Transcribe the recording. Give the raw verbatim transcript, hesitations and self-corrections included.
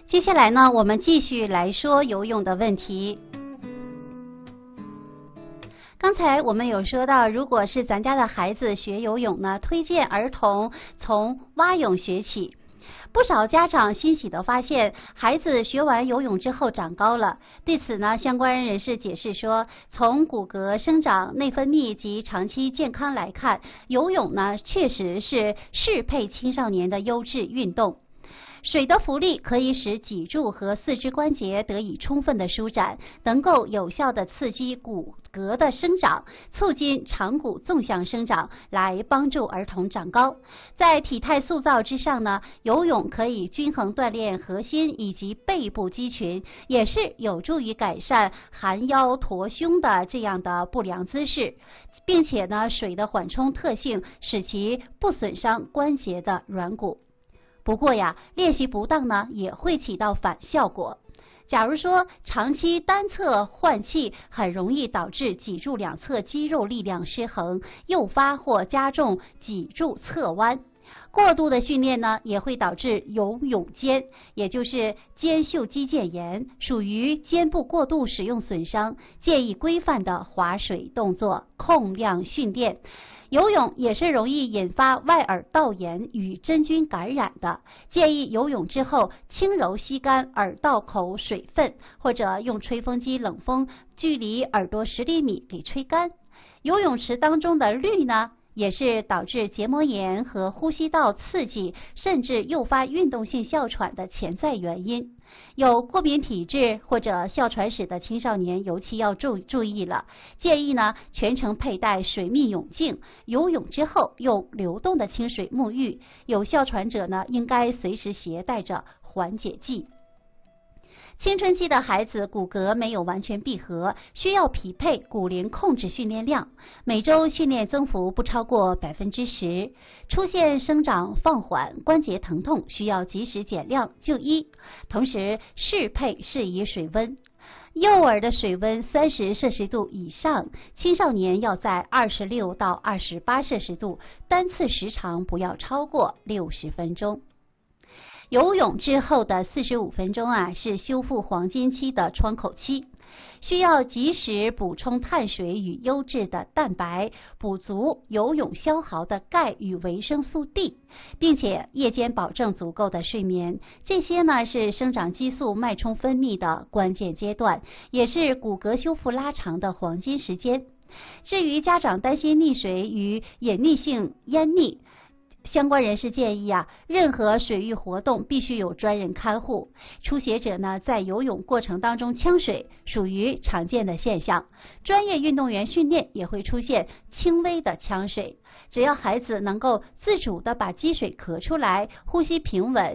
接下来呢，我们继续来说游泳的问题。刚才我们有说到，如果是咱家的孩子学游泳呢，推荐儿童从蛙泳学起。不少家长欣喜地发现，孩子学完游泳之后长高了。对此呢，相关人士解释说，从骨骼生长、内分泌及长期健康来看，游泳呢确实是适配青少年的优质运动。水的浮力可以使脊柱和四肢关节得以充分的舒展，能够有效的刺激骨骼的生长，促进长骨纵向生长，来帮助儿童长高。在体态塑造之上呢，游泳可以均衡锻炼核心以及背部肌群，也是有助于改善含腰驼胸的这样的不良姿势，并且呢，水的缓冲特性使其不损伤关节的软骨。不过呀，练习不当呢，也会起到反效果。假如说长期单侧换气，很容易导致脊柱两侧肌肉力量失衡，诱发或加重脊柱侧弯。过度的训练呢，也会导致游泳肩，也就是肩袖肌腱炎，属于肩部过度使用损伤，建议规范的划水动作，控量训练。游泳也是容易引发外耳道炎与真菌感染的，建议游泳之后轻柔吸干耳道口水分，或者用吹风机冷风距离耳朵十厘米给吹干。游泳池当中的氯呢，也是导致结膜炎和呼吸道刺激，甚至诱发运动性哮喘的潜在原因。有过敏体质或者哮喘史的青少年尤其要注注意了，建议呢全程佩戴水密泳镜，游泳之后用流动的清水沐浴。有哮喘者呢，应该随时携带着缓解剂。青春期的孩子骨骼没有完全闭合，需要匹配骨龄控制训练量，每周训练增幅不超过百分之十。出现生长放缓、关节疼痛，需要及时减量就医，同时适配适宜水温。幼儿的水温三十摄氏度以上，青少年要在二十六到二十八摄氏度，单次时长不要超过六十分钟。游泳之后的四十五分钟啊，是修复黄金期的窗口期，需要及时补充碳水与优质的蛋白，补足游泳消耗的钙与维生素 D， 并且夜间保证足够的睡眠。这些呢是生长激素脉冲分泌的关键阶段，也是骨骼修复拉长的黄金时间。至于家长担心溺水与隐匿性淹溺，相关人士建议啊，任何水域活动必须有专人看护。初学者呢，在游泳过程当中呛水属于常见的现象，专业运动员训练也会出现轻微的呛水。只要孩子能够自主的把积水咳出来，呼吸平稳，